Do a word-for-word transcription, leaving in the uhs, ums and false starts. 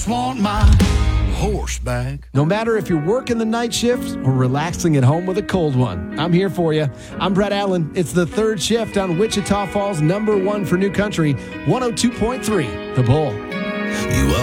just want my horse back. No matter if you're working the night shift or relaxing at home with a cold one, I'm here for you. I'm Brett Allen. It's the third shift on Wichita Falls, number one for New Country, one oh two point three, The Bull. You